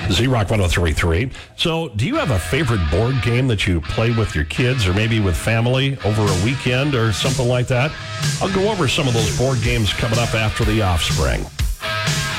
Z-Rock 103.3. So, do you have a favorite board game that you play with your kids or maybe with family over a weekend or something like that? I'll go over some of those board games coming up after The Offspring.